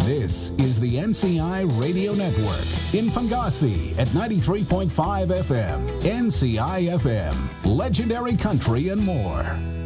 This is the NCI Radio Network in Pangasi at 93.5 FM, NCI FM, Legendary Country and more.